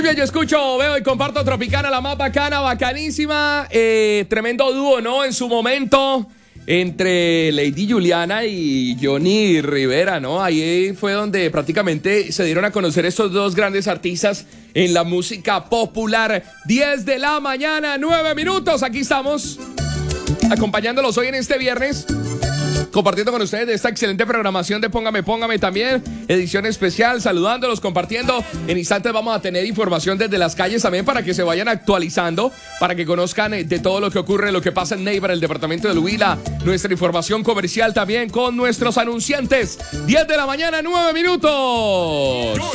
Bien, yo escucho, veo y comparto Tropicana, la más bacana, bacanísima. Tremendo dúo, ¿no? En su momento, entre Lady Juliana y Johnny Rivera, ¿no? Ahí fue donde prácticamente se dieron a conocer estos dos grandes artistas en la música popular. 10 de la mañana, 9 minutos. Aquí estamos, acompañándolos hoy en este viernes, compartiendo con ustedes esta excelente programación de Póngame también, edición especial, saludándolos, compartiendo. En instantes vamos a tener información desde las calles también para que se vayan actualizando, para que conozcan de todo lo que ocurre, lo que pasa en Neiva, el departamento del Huila, nuestra información comercial también con nuestros anunciantes. 10 de la mañana, 9 minutos.